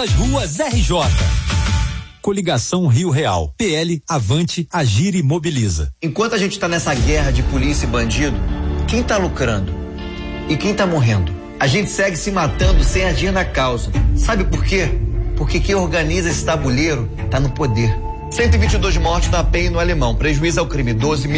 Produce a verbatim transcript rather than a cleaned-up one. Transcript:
pelas ruas R J. Coligação Rio Real. P L, Avante, Agir e Mobiliza. Enquanto a gente tá nessa guerra de polícia e bandido, quem tá lucrando? E quem tá morrendo? A gente segue se matando sem agir na causa. Sabe por quê? Porque quem organiza esse tabuleiro tá no poder. cento e vinte e dois mortes na P E N e no Alemão. Prejuízo ao crime, doze